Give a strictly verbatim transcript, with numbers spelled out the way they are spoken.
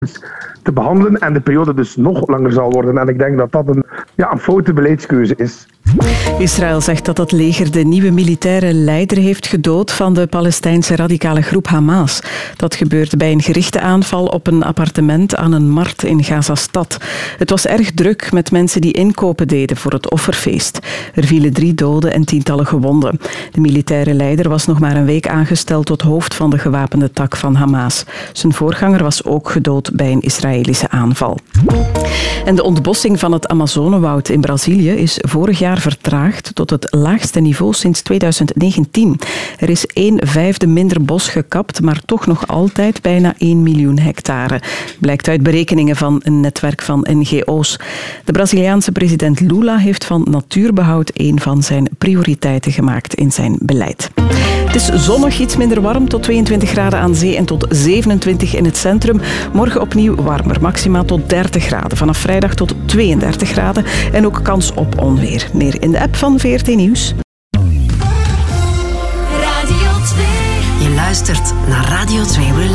te behandelen en de periode dus nog langer zal worden. En ik denk dat dat een, ja, een foute beleidskeuze is. Israël zegt dat het leger de nieuwe militaire leider heeft gedood van de Palestijnse radicale groep Hamas. Dat gebeurde bij een gerichte aanval op een appartement aan een markt in Gazastad. Het was erg druk met mensen die inkopen deden voor het offerfeest. Er vielen drie doden en tientallen gewonden. De militaire leider was nog maar een week aangesteld tot hoofd van de gewapende tak van Hamas. Zijn voorganger was ook gedood bij een Israëlische aanval. En de ontbossing van het Amazonewoud in Brazilië is vorig jaar vertraagd tot het laagste niveau sinds tweeduizend negentien. Er is een vijfde minder bos gekapt, maar toch nog altijd bijna één miljoen hectare. Blijkt uit berekeningen van een netwerk van N G O's. De Braziliaanse president Lula heeft van natuurbehoud een van zijn prioriteiten gemaakt in zijn beleid. Het is zonnig, iets minder warm, tot tweeëntwintig graden aan zee en tot zevenentwintig in het centrum. Morgen opnieuw warmer, maximaal tot dertig graden. Vanaf vrijdag tot tweeëndertig graden en ook kans op onweer. Meer in de app van V R T Nieuws. Radio twee. Je luistert naar Radio twee.